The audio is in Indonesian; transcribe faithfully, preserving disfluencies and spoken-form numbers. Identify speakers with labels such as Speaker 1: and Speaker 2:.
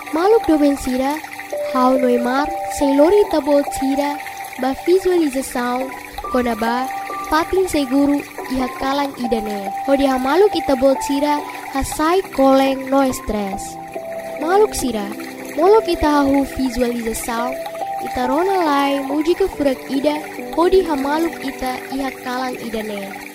Speaker 1: Maluk doben sira, hau noimar, seilori tabo sira, ba visualização, konaba, pating seguru, iha kalang idane. Hodi ha maluk itabo sira, hasai koleng no stress. Maluk sira, molok ita hahu visualização, ita rona lai muji ke furak ida, hodi ha maluk ita iha kalang idane.